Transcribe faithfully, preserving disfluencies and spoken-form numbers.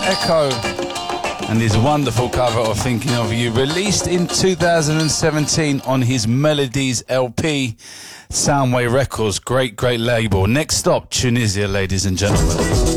Echo and his wonderful cover of Thinking of You, released in two thousand seventeen on his Melodies L P, Soundway Records. Great, great label. Next stop, Tunisia, ladies and gentlemen.